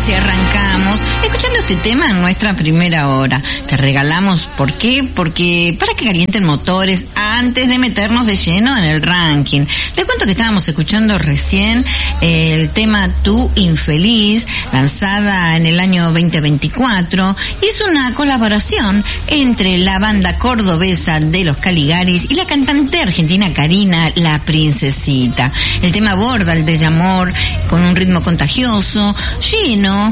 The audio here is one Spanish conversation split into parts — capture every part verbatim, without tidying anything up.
así arrancamos escuchando este tema en nuestra primera hora. Te regalamos, ¿por qué? Porque para que calienten motores antes de meternos de lleno en el ranking. Les cuento que estábamos escuchando recién eh, el tema Tú Infeliz, lanzada en el año veinte veinticuatro, y es una colaboración entre la banda cordobesa de Los Caligaris y la cantante argentina Karina, la Princesita. El tema aborda el desamor con un ritmo contagioso, lleno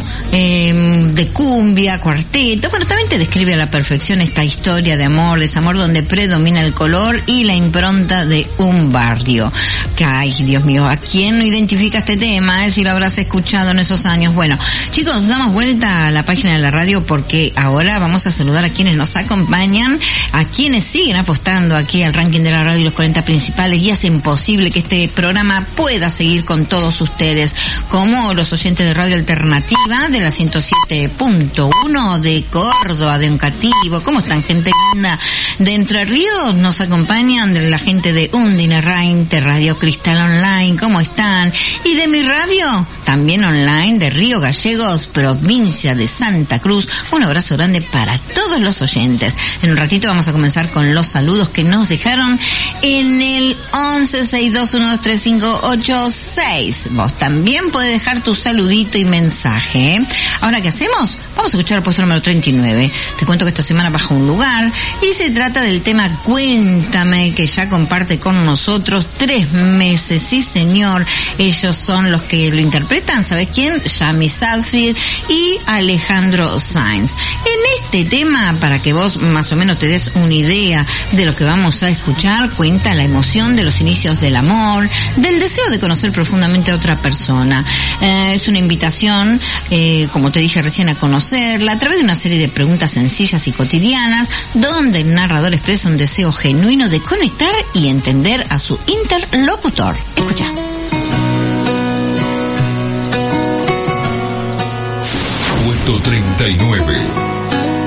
eh, de cumbia, cuarteto. Bueno, también te describe a la perfección esta historia de amor, desamor, donde predomina el color y la impronta de un barrio. Que, ay, Dios mío, ¿a quién no identifica este tema? Eh? Si lo habrás escuchado en esos años. Bueno, chicos, damos vuelta a la página de la radio porque ahora vamos a saludar a quienes nos acompañan, a quienes siguen apostando aquí al ranking de la radio y los cuarenta principales y hacen posible que este programa pueda seguir con todos ustedes, como los oyentes de Radio Alternativa de la ciento siete punto uno de Córdoba, de Oncativo. ¿Cómo están, gente linda? De Entre Ríos nos acompañan de la gente de Undine Rain, de Radio Cristal Online. ¿Cómo están? Y de mi radio, también online, de Río Gallegos, provincia de Santa Cruz. Un abrazo grande para todos los oyentes. En un ratito vamos a comenzar con los saludos que nos dejaron en el once seis dos uno dos tres cinco ocho seis. Vos también podés dejar tu saludito y mensaje, ¿eh? Ahora, ¿qué hacemos? Vamos a escuchar el puesto número treinta y nueve. Te cuento que esta semana baja un lugar y se trata del tema Cuéntame, que ya comparte con nosotros tres meses. Sí, señor. Ellos son los que lo interpretan. ¿Sabes quién? Yami Sadfield y Alejandro Sainz. En este tema, para que vos más o menos te des una idea de lo que vamos a escuchar, cuenta la emoción de los inicios del amor, del deseo de conocer profundamente a otra persona. Eh, es una invitación, eh, como te dije recién, a conocerla a través de una serie de preguntas sencillas y cotidianas, donde el narrador expresa un deseo genuino de conectar y entender a su interlocutor. Escucha. Puesto treinta y nueve.